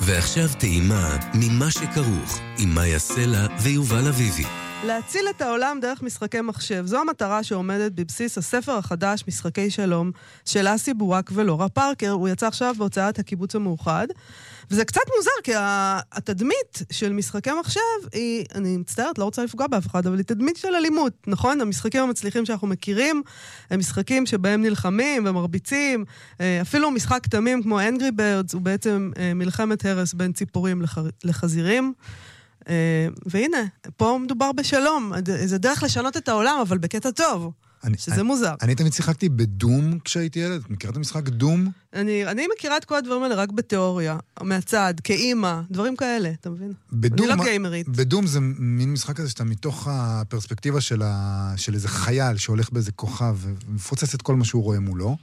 ועכשיו טעימה ממה שכרוך עם מאיה סלע ויובל אביבי. להציל את העולם דרך משחקי מחשב, זו המטרה שעומדת בבסיס הספר החדש משחקי שלום של אסי בורק ולורה פארקר. הוא יצא עכשיו בהוצאת הקיבוץ המאוחד, וזה קצת מוזר כי התדמית של משחקי מחשב היא, אני מצטערת, לא רוצה לפגוע באף אחד, אבל היא תדמית של אלימות, נכון? המשחקים המצליחים שאנחנו מכירים הם משחקים שבהם נלחמים ומרביצים, אפילו משחק תמים כמו Angry Birds הוא בעצם מלחמת הרס בין ציפורים לחזירים. והנה, פה מדובר בשלום, זה דרך לשנות את העולם, אבל בקטע טוב, שזה מוזר. אני תמיד שיחקתי בדום כשהייתי ילד, מכירה את המשחק דום? אני מכירה את כל הדברים האלה רק בתיאוריה, מהצד, כאימא, דברים כאלה, אתה מבין? אני לא גיימרית. בדום זה מין משחק הזה שאתה מתוך הפרספקטיבה של איזה חייל שהולך באיזה כוכב ומפוצץ את כל מה שהוא רואה מולו.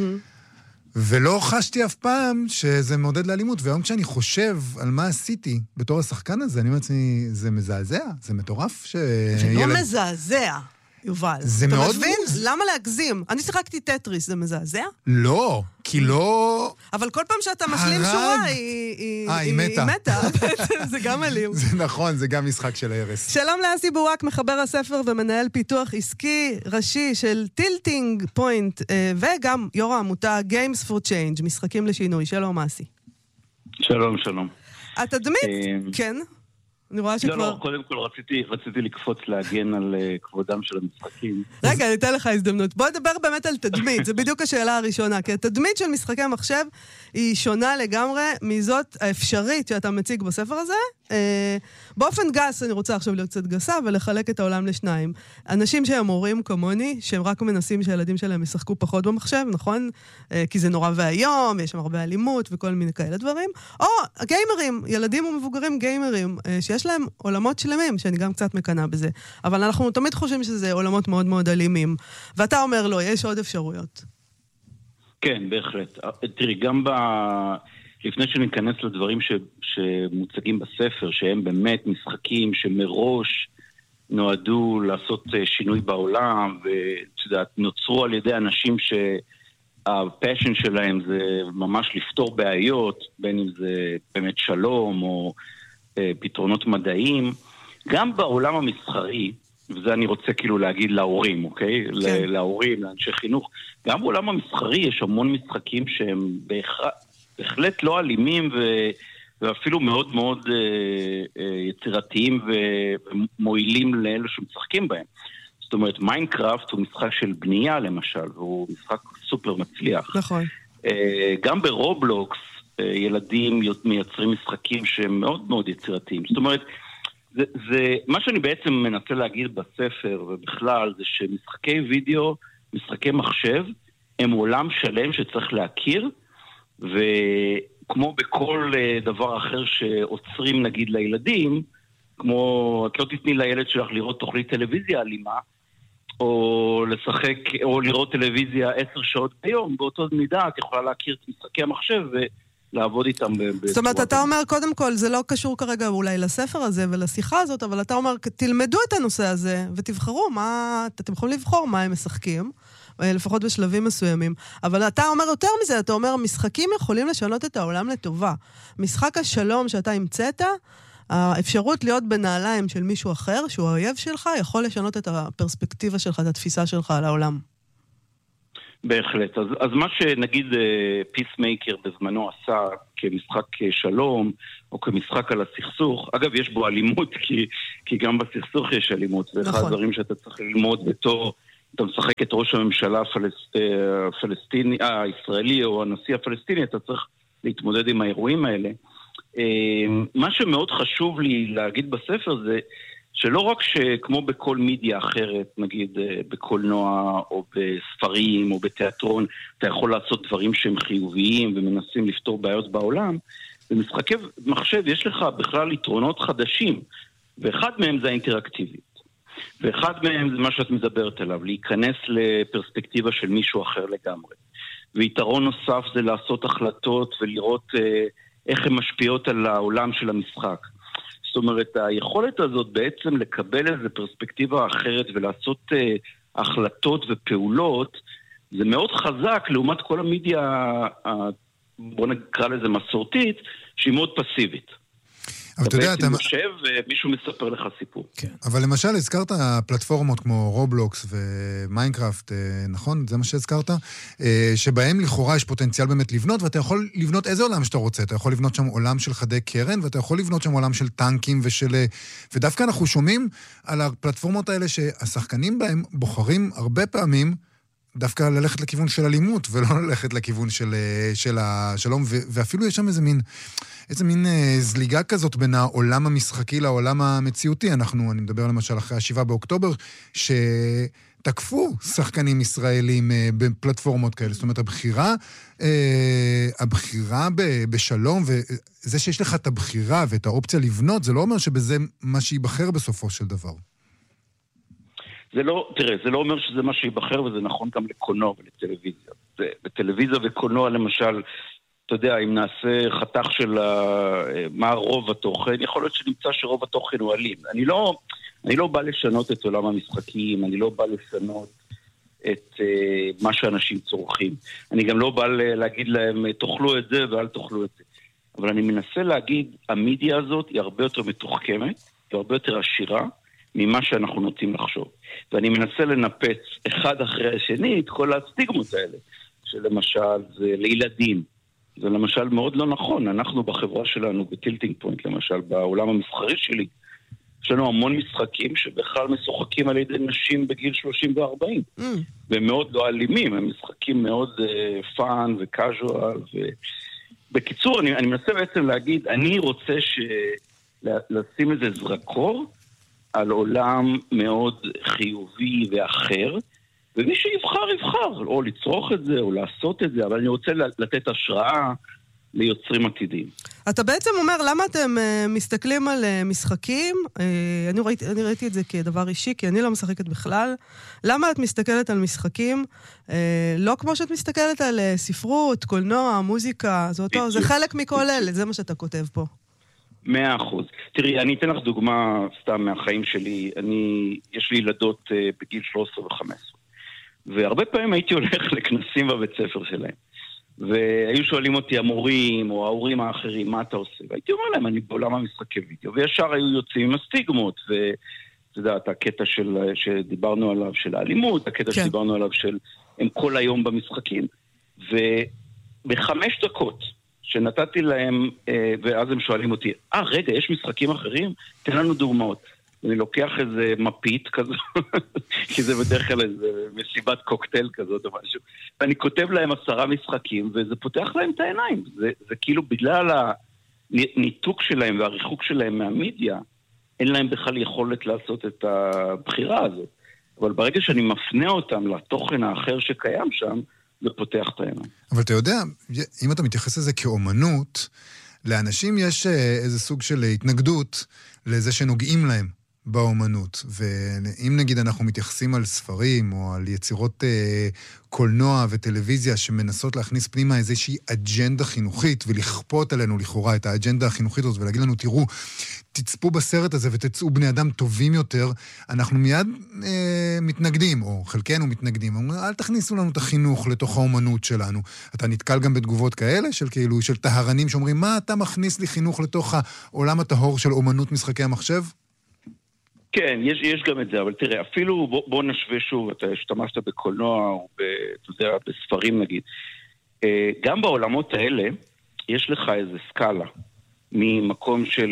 ולא חשתי אף פעם שזה מעודד לאלימות, והיום כשאני חושב על מה עשיתי בתור השחקן הזה, אני אומר לעצמי, זה מזעזע, זה מטורף זה לא מזעזע, יובל. זה מאוד אתה מבין? למה להגזים? אני שיחקתי טטריס, זה מזעזע? לא, כי לא... אבל כל פעם שאתה משלים שורה, היא מתה. זה גם אלים. זה נכון, זה גם משחק של הרס. שלום לאסי בורק, מחבר הספר ומנהל פיתוח עסקי ראשי של טילטינג פוינט, וגם יו"ר העמותה Games for Change, משחקים לשינוי. שלום אסי. שלום, שלום. התדמית, כן? אני רואה שכבר... לא, קודם כל רציתי לקפוץ להגן על כבודם של המשחקים. רגע, אני אתן לך הזדמנות. בוא נדבר באמת על תדמית, זה בדיוק השאלה הראשונה, כי התדמית של משחקי מחשב היא שונה לגמרי מזאת האפשרית שאתה מציג בספר הזה. באופן גס, אני רוצה עכשיו להיות קצת גסה ולחלק את העולם לשניים. אנשים שהם הורים כמוני, שהם רק מנסים שהילדים שלהם ישחקו פחות במחשב, נכון? כי זה נורא והיום, יש שם הרבה אלימות וכל מיני כאלה דברים. או גיימרים, ילדים ומבוגרים גיימרים, שיש להם עולמות שלמים, שאני גם קצת מקנה בזה. אבל אנחנו תמיד חושבים שזה עולמות מאוד מאוד אלימים. ואתה אומר לו, יש עוד אפשרויות. כן, בהחלט. תראי, גם לפני שניכנס לדברים שמוצגים בספר, שהם באמת משחקים שמראש נועדו לעשות שינוי בעולם, ונוצרו על ידי אנשים שהפשן שלהם זה ממש לפתור בעיות, בין אם זה באמת שלום או פתרונות מדעיים, גם בעולם המסחרי, וזה אני רוצה כאילו להגיד להורים, אוקיי? כן. להורים, לאנשי חינוך. גם בעולם המסחרי יש המון משחקים שהם בהחלט לא אלימים ואפילו מאוד מאוד יצירתיים ומועילים לאלו שמשחקים בהם. זאת אומרת, מיינקראפט הוא משחק של בנייה למשל, והוא משחק סופר מצליח. נכון. גם ברובלוקס ילדים מייצרים משחקים שהם מאוד מאוד יצירתיים. זאת אומרת, זה מה שאני בעצם מנסה להגיד בספר ובכלל, זה שמשחקי וידאו, משחקי מחשב, הם עולם שלם שצריך להכיר, וכמו בכל דבר אחר שעוצרים נגיד לילדים, כמו את לא תתני לילד שלך לראות תוכנית טלוויזיה אלימה, או לשחק, או לראות טלוויזיה 10 שעות ביום, באותו מידה את יכולה להכיר את משחקי המחשב לעבוד איתם. זאת אומרת, אתה אומר, קודם כל, זה לא קשור כרגע אולי לספר הזה ולשיחה הזאת, אבל אתה אומר, תלמדו את הנושא הזה ותבחרו מה, אתם יכולים לבחור מה הם משחקים, לפחות בשלבים מסוימים. אבל אתה אומר יותר מזה, אתה אומר, משחקים יכולים לשנות את העולם לטובה. משחק השלום שאתה המצאת, האפשרות להיות בנעליים של מישהו אחר, שהוא האויב שלך, יכול לשנות את הפרספקטיבה שלך, את התפיסה שלך על העולם. בהחלט. אז מה שנגיד פיסמייקר בזמנו עשה כמשחק שלום, או כמשחק על הסכסוך, אגב יש בו אלימות, כי גם בסכסוך יש אלימות, זה אחד הדברים שאתה צריך ללמוד בתור, אתה משחק את ראש הממשלה הפלסטיני, הישראלי או הנשיא הפלסטיני, אתה צריך להתמודד עם האירועים האלה. מה שמאוד חשוב לי להגיד בספר זה, שלא רק שכמו בכל מידיה אחרת, נגיד בקולנוע או בספרים או בתיאטרון, אתה יכול לעשות דברים שהם חיוביים ומנסים לפתור בעיות בעולם, במשחקי מחשב יש לך בכלל יתרונות חדשים, ואחד מהם זה האינטראקטיביות. ואחד מהם זה מה שאת מדברת עליו, להיכנס לפרספקטיבה של מישהו אחר לגמרי. ויתרון נוסף זה לעשות החלטות ולראות איך הן משפיעות על העולם של המשחק. זאת אומרת, היכולת הזאת בעצם לקבל איזו פרספקטיבה אחרת ולעשות החלטות ופעולות, זה מאוד חזק לעומת כל המידיה בוא נקרא לזה מסורתית, שהיא מאוד פסיבית. אבל אתה יודע, בעצם יושב ומישהו מספר לך סיפור. כן. אבל למשל, הזכרת פלטפורמות כמו רובלוקס ומיינקראפט, נכון? זה מה שהזכרת? שבהם לכאורה יש פוטנציאל באמת לבנות, ואתה יכול לבנות איזה עולם שאתה רוצה. אתה יכול לבנות שם עולם של חדי קרן, ואתה יכול לבנות שם עולם של טנקים ודווקא אנחנו שומעים על הפלטפורמות האלה שהשחקנים בהם בוחרים הרבה פעמים דווקא ללכת לכיוון של אלימות, ולא ללכת לכיוון של השלום, ואפילו יש שם איזה מין זליגה כזאת בין העולם המשחקי לעולם המציאותי. אני מדבר למשל אחרי 7 באוקטובר, שתקפו שחקנים ישראלים בפלטפורמות כאלה. זאת אומרת, הבחירה בשלום, וזה שיש לך את הבחירה ואת האופציה לבנות, זה לא אומר שבזה מה שיבחר בסופו של דבר. זה לא אומר שזה מה שיבחר, וזה נכון גם לקולנוע ולטלוויזיה. בטלוויזיה וקולנוע, למשל, אתה יודע, אם נעשה חתך של מה רוב התוכן, יכול להיות שנמצא שרוב התוכן הוא אלים. אני לא בא לשנות את עולם המשחקים, אני לא בא לשנות את מה שאנשים צורכים. אני גם לא בא להגיד להם, תאכלו את זה ואל תאכלו את זה. אבל אני מנסה להגיד, המדיה הזאת היא הרבה יותר מתוחכמת, היא הרבה יותר עשירה, ממה שאנחנו נוטים לחשוב. ואני מנסה לנפץ אחד אחרי השני את כל הסטיגמות האלה, שלמשל זה לילדים. זה למשל מאוד לא נכון. אנחנו בחברה שלנו, בטילטינג פוינט למשל, בעולם המסחרי שלי, יש לנו המון משחקים שבכלל משוחקים על ידי נשים בגיל 30 ו-40. והם מאוד לא אלימים, הם משחקים מאוד פאן וקאז'ואל. בקיצור, אני מנסה בעצם להגיד, אני רוצה לשים איזה זרקור, על עולם מאוד חיובי ואחר, ומי שיבחר, או לצרוך את זה, או לעשות את זה, אבל אני רוצה לתת השראה ליוצרים עתידיים. אתה בעצם אומר, למה אתם מסתכלים על משחקים? אני ראיתי את זה כדבר אישי, כי אני לא משחקת בכלל. למה את מסתכלת על משחקים? לא כמו שאת מסתכלת על ספרות, קולנוע, מוזיקה, זה חלק מכל אלה, זה מה שאתה כותב פה. 100%. תראי, אני אתן לך דוגמה סתם מהחיים שלי. יש לי ילדות בגיל 13 ו-15. והרבה פעמים הייתי הולך לכנסים בבית ספר שלהם. והיו שואלים אותי המורים או ההורים האחרים, מה אתה עושה? והייתי אומר להם, אני בעולם המשחקי וידאו. וישר היו יוצאים עם הסטיגמות. ואתה יודע, הקטע שדיברנו עליו של האלימות, הקטע שדיברנו עליו של הם כל היום במשחקים. וב5 דקות, שנתתי להם, ואז הם שואלים אותי, רגע, יש משחקים אחרים? תן לנו דוגמאות. אני לוקח איזה מפית כזו, כי זה בדרך כלל איזה מסיבת קוקטייל כזאת או משהו, ואני כותב להם 10 משחקים, וזה פותח להם את העיניים. זה כאילו בגלל הניתוק שלהם והריחוק שלהם מהמידיה, אין להם בכלל יכולת לעשות את הבחירה הזאת. אבל ברגע שאני מפנה אותם לתוכן האחר שקיים שם, זה פותח את העיניים. אבל אתה יודע, אם אתה מתייחס לזה כאומנות, לאנשים יש איזה סוג של התנגדות לזה שנוגעים להם באומנות. ואם נגיד אנחנו מתייחסים על ספרים או על יצירות קולנוע וטלוויזיה שמנסות להכניס פנימה איזושהי אג'נדה חינוכית ולכפות עלינו לכאורה את האג'נדה החינוכית הזאת ולהגיד לנו, תראו, תצפו בסרט הזה ותצאו בני אדם טובים יותר, אנחנו מיד מתנגדים, או חלקנו מתנגדים, אומרים, אל תכניסו לנו את החינוך לתוך האומנות שלנו. אתה נתקל גם בתגובות כאלה, של טהרנים שאומרים, מה אתה מכניס לי חינוך לתוך העולם הטהור של אומנות משחקי המחשב? כן, יש גם את זה, אבל תראה, אפילו בוא נשווה שוב, אתה השתמשת בקולנוע, או אתה יודע, בספרים נגיד. גם בעולמות האלה, יש לך איזה סקאלה, ממקום של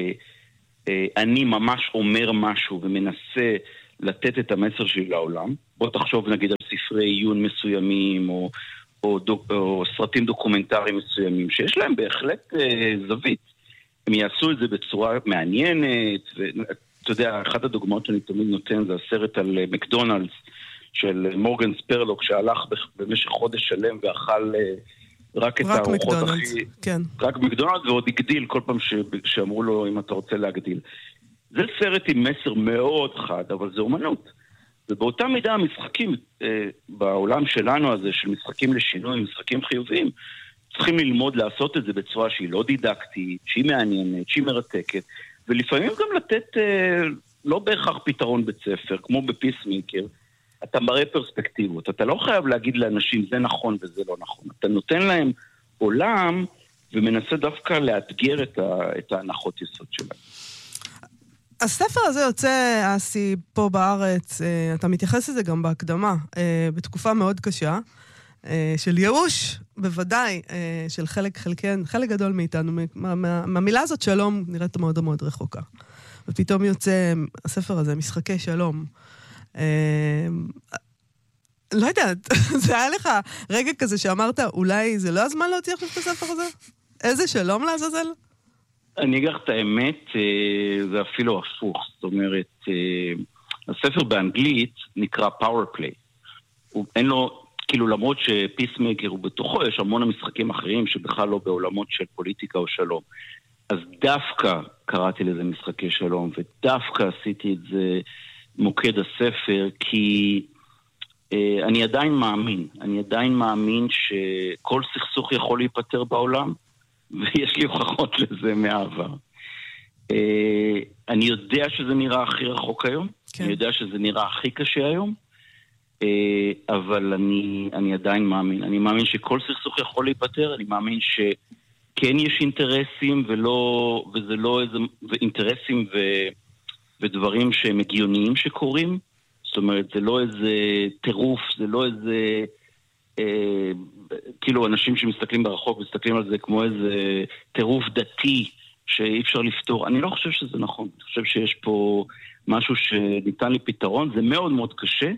אני ממש אומר משהו ומנסה לתת את המסר שלי לעולם. בוא תחשוב נגיד על ספרי עיון מסוימים או סרטים דוקומנטריים מסוימים שיש להם בהחלט זווית. הם יעשו את זה בצורה מעניינת. ואתה יודע, אחת הדוגמאות שאני תמיד נותן זה הסרט על מקדונלדס של מורגן ספרלוק שהלך במשך חודש שלם ואכל רק את הארוחות הכי... כן. רק מקדונלדס, ועוד הגדיל כל פעם שאמרו לו אם אתה רוצה להגדיל. זה סרט עם מסר מאוד חד, אבל זה אומנות. ובאותה מידה המשחקים בעולם שלנו הזה, של משחקים לשינוי, משחקים חיוביים, צריכים ללמוד לעשות את זה בצורה שהיא לא דידקטית, שהיא מעניינת, שהיא מרתקת, ולפעמים גם לתת לא בהכרח פתרון בית ספר, כמו בפיסמקר, אתה מראה פרספקטיבות. אתה לא חייב להגיד לאנשים זה נכון וזה לא נכון. אתה נותן להם העולם, ומנסה דווקא לאתגר את ההנחות יסוד שלהם. הספר הזה יוצא, אסי, פה בארץ, אתה מתייחס לזה גם בהקדמה, בתקופה מאוד קשה, של ייאוש, בוודאי, של חלק גדול מאיתנו, מהמילה הזאת שלום נראית מאוד מאוד רחוקה. ופתאום יוצא הספר הזה, משחקי שלום. לא יודעת, זה היה לך רגע כזה שאמרת, אולי זה לא הזמן להוציא עכשיו את הספר הזה? איזה שלום לעזאזל? אני אגיד לך את האמת, זה אפילו הפוך. זאת אומרת, הספר באנגלית נקרא Power Play. אין לו, כאילו למרות שפיסמייקר הוא בתוכו, יש המון המשחקים אחרים שבכלל לא בעולמות של פוליטיקה או שלום. אז דווקא קראתי לזה משחקי שלום, ודווקא עשיתי את זה מוקד הספר, כי אני עדיין מאמין שכל סכסוך יכול להיפטר בעולם, ויש לי הוכחות לזה מהעבר. אני יודע שזה נראה הכי רחוק היום, כן. אני יודע שזה נראה הכי קשה היום, אבל אני עדיין מאמין. אני מאמין שכל סכסוך יכול להיפטר, אני מאמין שכן יש אינטרסים, וזה לא איזה, ואינטרסים ודברים שהם הגיוניים שקורים, זאת אומרת, זה לא איזה טירוף, זה לא איזה, כאילו אנשים שמסתכלים ברחוק, מסתכלים על זה כמו איזה טירוף דתי שאי אפשר לפתור. אני לא חושב שזה נכון. אני חושב שיש פה משהו שניתן לי פתרון. זה מאוד מאוד קשה,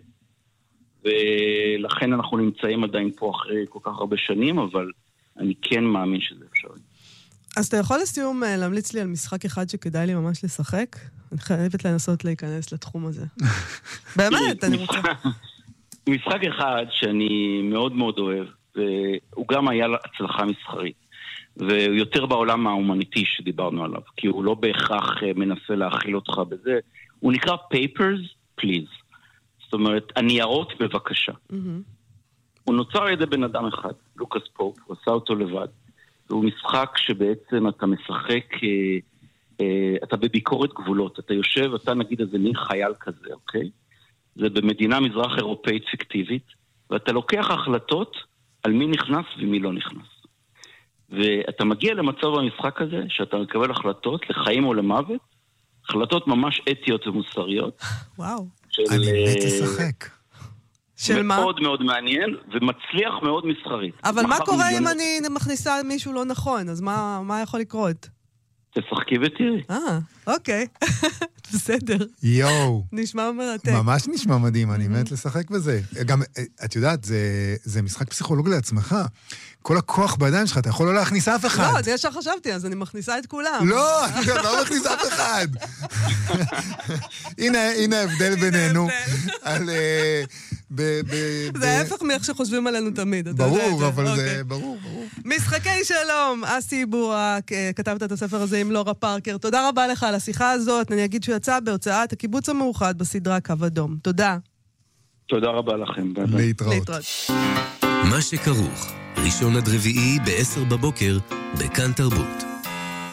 ולכן אנחנו נמצאים עדיין פה אחרי כל כך הרבה שנים, אבל אני כן מאמין שזה אפשרי. אז אתה יכול לסיום להמליץ לי על משחק אחד שכדאי לי ממש לשחק? אני חייבת לנסות להיכנס לתחום הזה. באמת, אני רוצה. משחק אחד שאני מאוד מאוד אוהב, והוא גם היה הצלחה מסחרית, ויותר בעולם ההומניטי שדיברנו עליו, כי הוא לא בהכרח מנסה להכיל אותך בזה, הוא נקרא Papers, Please. זאת אומרת, הניירות בבקשה. הוא נוצר על ידי בן אדם אחד, לוקאס פופ, הוא עשה אותו לבד. הוא משחק שבעצם אתה משחק, אתה בביקורת גבולות, אתה יושב, אתה נגיד איזה מין חייל כזה, אוקיי? זה במדינה מזרח אירופאית פיקטיבית, ואתה לוקח החלטות על מי נכנס ומי לא נכנס. ואתה מגיע למצב במשחק הזה, שאתה מקבל החלטות לחיים או למוות, החלטות ממש אתיות ומוסריות. וואו. אני מת לשחק. של מה? מאוד מאוד מעניין, ומצליח מאוד מסחרית. אבל מה קורה אם אני מכניסה מישהו לא נכון? אז מה יכול לקרות? תשחקי ותראי. אוקיי. בסדר. יואו. נשמע מרתק. ממש נשמע מדהים, אני מת לשחק בזה. גם, את יודעת, זה משחק פסיכולוגי לעצמך. כל הכוח בידיים שלך, אתה יכול לא להכניס אף אחד. לא, זה ישר חשבתי, אז אני מכניסה את כולם. לא, אני לא מכניס אף אחד. הנה ההבדל בינינו. זה ההפך מאיך שחושבים עלינו תמיד. ברור, אבל זה ברור. משחקי שלום, אסי בורק, כתבת את הספר הזה עם לורה פארקר. תודה רבה לך על השיחה הזאת. אני אגיד שהוא יצא בהוצאת הקיבוץ המאוחד בסדרה קו אדום. תודה. תודה רבה לכם. להתראות. מה שכרוך, ראשון עד רביעי ב-10 בבוקר, בכאן תרבות.